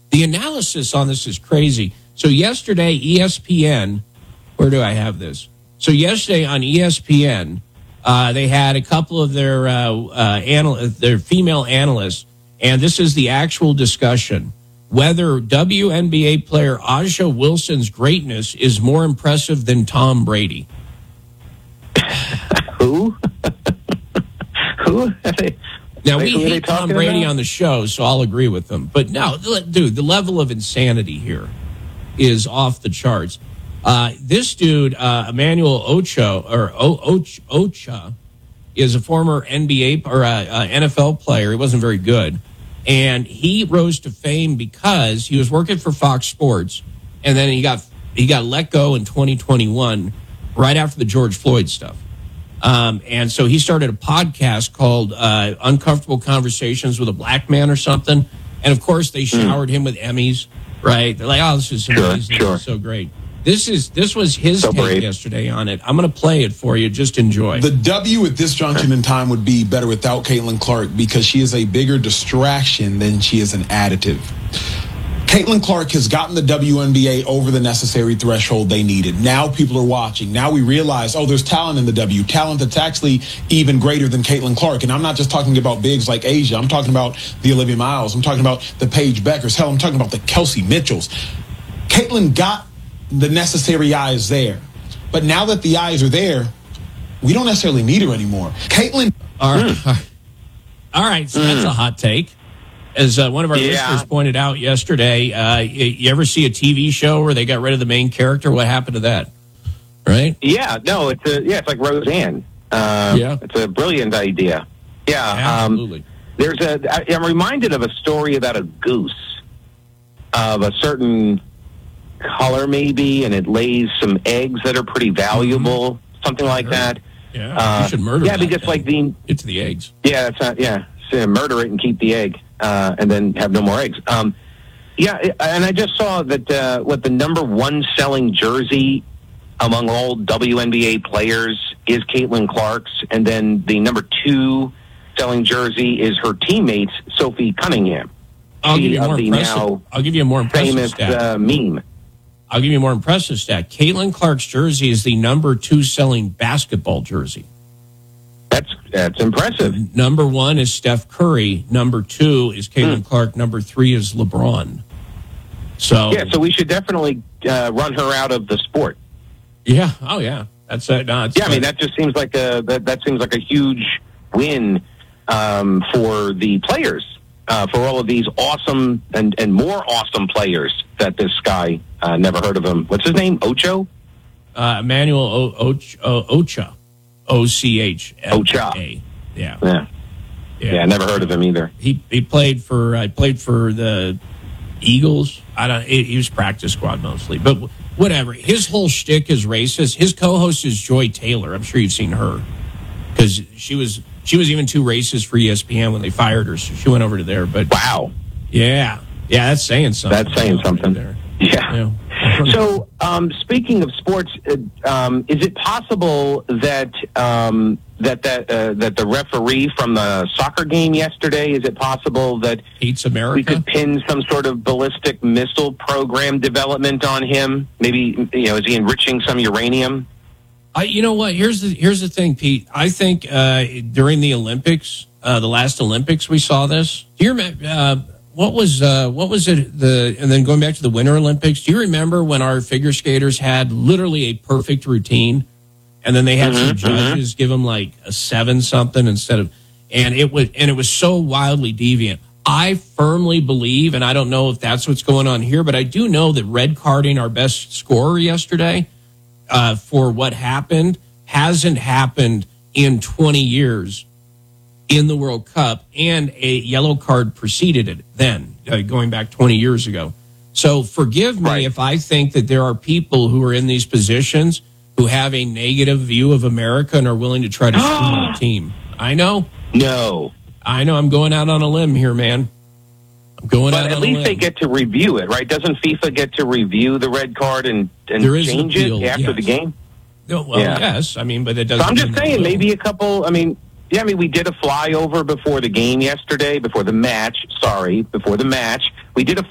The analysis on this is crazy. So yesterday, ESPN, where do I have this? So yesterday on ESPN, they had a couple of their female analysts, and this is the actual discussion: whether WNBA player A'ja Wilson's greatness is more impressive than Tom Brady. Who? Who? Now, we hate Tom Brady on the show, so I'll agree with them. But no, dude, the level of insanity here is off the charts. This dude, Emmanuel Ocha, is a former NBA or NFL player. He wasn't very good. And he rose to fame because he was working for Fox Sports, and then he got let go in 2021, right after the George Floyd stuff. And so he started a podcast called Uncomfortable Conversations with a Black Man or something. And, of course, they showered him with Emmys, right? They're like, oh, this is amazing. This is so great. This was his take yesterday on it. I'm going to play it for you. Just enjoy. The W at this junction in time would be better without Caitlin Clark because she is a bigger distraction than she is an additive. Caitlin Clark has gotten the WNBA over the necessary threshold they needed. Now people are watching. Now we realize, oh, there's talent in the W. Talent that's actually even greater than Caitlin Clark. And I'm not just talking about bigs like A'ja. I'm talking about the Olivia Miles. I'm talking about the Paige Beckers. Hell, I'm talking about the Kelsey Mitchells. Caitlin got the necessary eyes there. But now that the eyes are there, we don't necessarily need her anymore. Caitlin. All right, so that's a hot take. As one of our listeners pointed out yesterday, you ever see a TV show where they got rid of the main character? What happened to that? Right? Yeah, no, it's like Roseanne. It's a brilliant idea. Yeah, absolutely. I'm reminded of a story about a goose of a certain color, maybe, and it lays some eggs that are pretty valuable, something like that. Yeah, you should murder. Yeah, because like get to the eggs. Yeah, that's not. Yeah, so murder it and keep the egg. And then have no more eggs. And I just saw that what the number one selling jersey among all WNBA players is Caitlin Clark's, and then the number two selling jersey is her teammate's Sophie Cunningham. I'll give you a more impressive stat. Meme. I'll give you a more impressive stat. Caitlin Clark's jersey is the number two selling basketball jersey. That's impressive. Number one is Steph Curry. Number two is Caitlin Clark. Number three is LeBron. So we should definitely run her out of the sport. Yeah. Oh, yeah. That's it. No, I mean, that just seems like that seems like a huge win for the players, for all of these awesome and more awesome players that this guy never heard of him. What's his name? Ocho? Emmanuel Ocha. Ocha. Yeah. I never heard of him either. He played for the Eagles. He was practice squad mostly, but whatever. His whole shtick is racist. His co-host is Joy Taylor. I'm sure you've seen her because she was even too racist for ESPN when they fired her. So she went over to there. But wow, yeah, that's saying something. That's saying something. There. Yeah. So, speaking of sports, is it possible that that the referee from the soccer game yesterday, is it possible that hates America? We could pin some sort of ballistic missile program development on him? Maybe, is he enriching some uranium? You know what? Here's the thing, Pete. I think during the Olympics, the last Olympics, we saw this. Do you remember? What was it? And then going back to the Winter Olympics, do you remember when our figure skaters had literally a perfect routine, and then they had some judges give them like a 7-something instead of, and it was so wildly deviant. I firmly believe, and I don't know if that's what's going on here, but I do know that red carding our best scorer yesterday for what happened hasn't happened in 20 years. In the World Cup, and a yellow card preceded it then, going back 20 years ago. So forgive me if I think that there are people who are in these positions who have a negative view of America and are willing to try to screw the team. I know. No. I know. I'm going out on a limb here, man. But at least they get to review it, right? Doesn't FIFA get to review the red card and change it after the game? No, well, yes. I mean, but it doesn't. So I'm just saying, maybe a couple, yeah, we did a flyover before the game yesterday, before the match. We did a